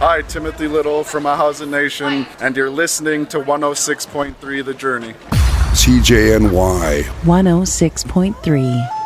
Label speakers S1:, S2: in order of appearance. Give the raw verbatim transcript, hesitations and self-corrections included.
S1: Hi, Timothy Little from A Housing Nation, and you're listening to one oh six point three The Journey.
S2: C J N Y
S3: one oh six point three